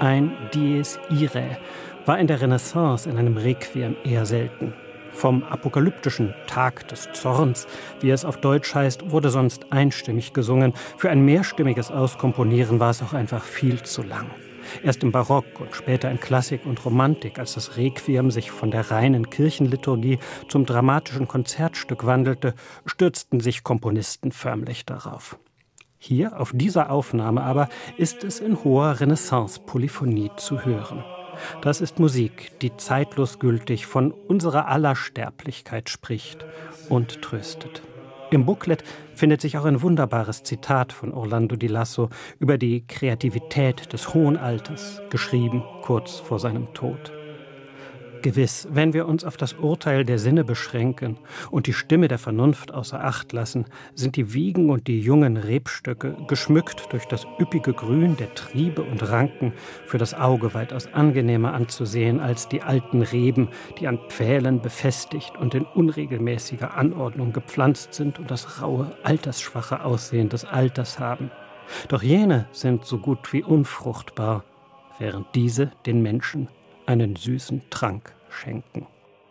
Ein Dies Irae war in der Renaissance in einem Requiem eher selten. Vom apokalyptischen Tag des Zorns, wie es auf Deutsch heißt, wurde sonst einstimmig gesungen. Für ein mehrstimmiges Auskomponieren war es auch einfach viel zu lang. Erst im Barock und später in Klassik und Romantik, als das Requiem sich von der reinen Kirchenliturgie zum dramatischen Konzertstück wandelte, stürzten sich Komponisten förmlich darauf. Hier, auf dieser Aufnahme aber, ist es in hoher Renaissance-Polyphonie zu hören. Das ist Musik, die zeitlos gültig von unserer aller Sterblichkeit spricht und tröstet. Im Booklet findet sich auch ein wunderbares Zitat von Orlando di Lasso über die Kreativität des hohen Alters, geschrieben kurz vor seinem Tod. Gewiss, wenn wir uns auf das Urteil der Sinne beschränken und die Stimme der Vernunft außer Acht lassen, sind die Wiegen und die jungen Rebstöcke, geschmückt durch das üppige Grün der Triebe und Ranken, für das Auge weitaus angenehmer anzusehen als die alten Reben, die an Pfählen befestigt und in unregelmäßiger Anordnung gepflanzt sind und das raue, altersschwache Aussehen des Alters haben. Doch jene sind so gut wie unfruchtbar, während diese den Menschen einen süßen Trank schenken.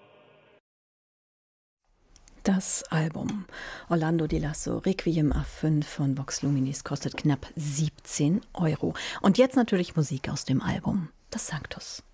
Das Album Orlando di Lasso, Requiem A5 von Vox Luminis, kostet knapp 17 €. Und jetzt natürlich Musik aus dem Album, das Sanctus.